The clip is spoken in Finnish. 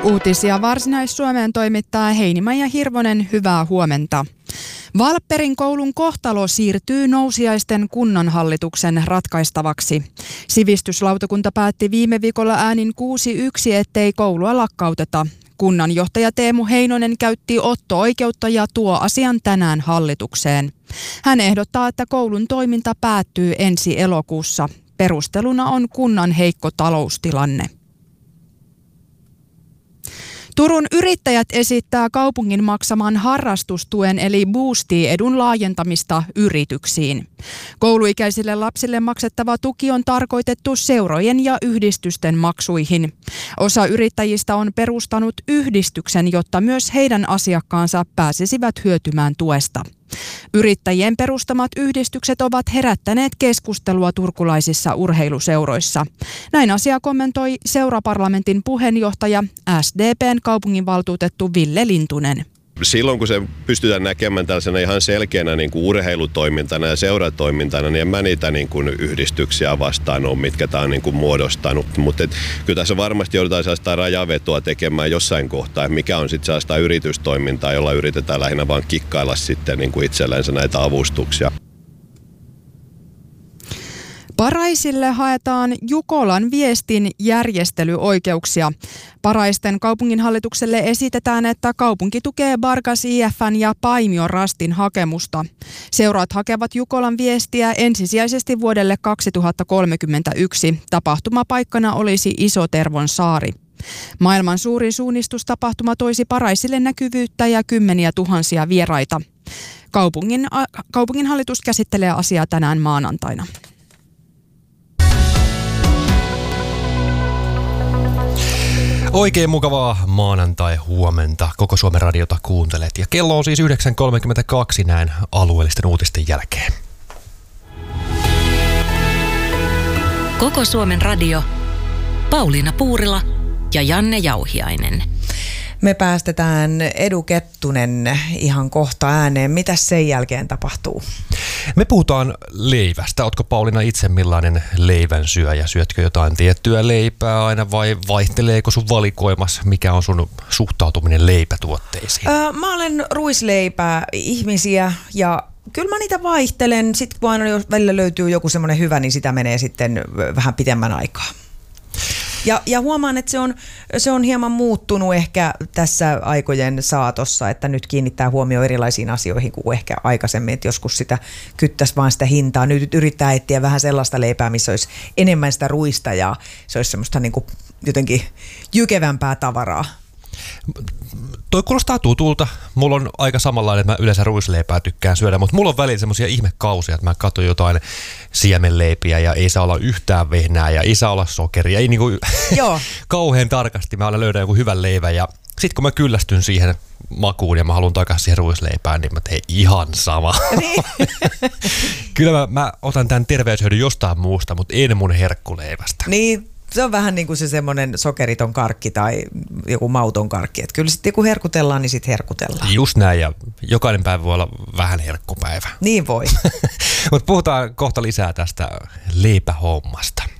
Uutisia Varsinais-Suomeen toimittaa Heinimaija Hirvonen, hyvää huomenta. Valpperin koulun kohtalo siirtyy nousiaisten kunnanhallituksen ratkaistavaksi. Sivistyslautakunta päätti viime viikolla äänin 6-1, ettei koulua lakkauteta. Kunnanjohtaja Teemu Heinonen käytti otto-oikeutta ja tuo asian tänään hallitukseen. Hän ehdottaa, että koulun toiminta päättyy ensi elokuussa. Perusteluna on kunnan heikko taloustilanne. Turun yrittäjät esittää kaupungin maksaman harrastustuen eli Boosty-edun laajentamista yrityksiin. Kouluikäisille lapsille maksettava tuki on tarkoitettu seurojen ja yhdistysten maksuihin. Osa yrittäjistä on perustanut yhdistyksen, jotta myös heidän asiakkaansa pääsisivät hyötymään tuesta. Yrittäjien perustamat yhdistykset ovat herättäneet keskustelua turkulaisissa urheiluseuroissa. Näin asia kommentoi seuraparlamentin puheenjohtaja SDP:n kaupunginvaltuutettu Ville Lintunen. Silloin kun se pystytään näkemään tällaisena ihan selkeänä niin kuin urheilutoimintana ja seuratoimintana, niin en mä niitä niin kuin yhdistyksiä vastaan ole, mitkä tämä on niin kuin muodostanut. Mutta kyllä tässä varmasti joudutaan sellaista rajavetoa tekemään jossain kohtaa, mikä on sitten sellaista yritystoimintaa, jolla yritetään lähinnä vaan kikkailla sitten niin kuin itsellensä näitä avustuksia. Paraisille haetaan Jukolan viestin järjestelyoikeuksia. Paraisten kaupunginhallitukselle esitetään, että kaupunki tukee Bargas IF:n ja Paimion Rastin hakemusta. Seurat hakevat Jukolan viestiä ensisijaisesti vuodelle 2031. Tapahtumapaikkana olisi Iso-Tervon saari. Maailman suurin suunnistustapahtuma toisi Paraisille näkyvyyttä ja kymmeniä tuhansia vieraita. Kaupunginhallitus käsittelee asiaa tänään maanantaina. Oikein mukavaa maanantai-huomenta. Koko Suomen radiota kuuntelet. Ja kello on siis 9.32 näin alueellisten uutisten jälkeen. Koko Suomen radio. Pauliina Puurila ja Janne Jauhiainen. Me päästetään Edu Kettunen ihan kohta ääneen. Mitäs sen jälkeen tapahtuu? Me puhutaan leivästä. Ootko Pauliina itse millainen leivän syöjä? Syötkö jotain tiettyä leipää aina vai vaihteleeko sun valikoimas? Mikä on sun suhtautuminen leipätuotteisiin? Mä olen ruisleipää ihmisiä ja kyllä mä niitä vaihtelen. Sitten kun aina välillä löytyy joku semmoinen hyvä, niin sitä menee sitten vähän pitemmän aikaa. Ja huomaan, että se on hieman muuttunut ehkä tässä aikojen saatossa, että nyt kiinnittää huomioon erilaisiin asioihin kuin ehkä aikaisemmin, että joskus sitä kyttäisi vaan sitä hintaa. Nyt yrittää etsiä vähän sellaista leipää, missä olisi enemmän sitä ruista ja se olisi semmoista niin kuin jotenkin jykevämpää tavaraa. Toi kuulostaa tutulta. Mulla on aika samanlainen, että mä yleensä ruisleipää tykkään syödä, mutta mulla on välillä semmoisia ihmekausia, että mä katson jotain siemenleipiä ja ei saa olla yhtään vehnää ja ei saa olla sokeria. Ei niinku kauhean tarkasti. Mä aina löydän joku hyvän leivän ja sit kun mä kyllästyn siihen makuun ja mä haluan takaisin siihen ruisleipään, niin mä tein ihan sama. Niin. Kyllä mä otan tämän terveyshyödyn jostain muusta, mutta en mun herkkuleivästä. Niin. Se on vähän niin kuin se semmoinen sokeriton karkki tai joku mauton karkki. Että kyllä sitten kun herkutellaan, niin sitten herkutellaan. Just näin, ja jokainen päivä voi olla vähän herkkupäivä. Niin voi. Mutta puhutaan kohta lisää tästä leipähommasta.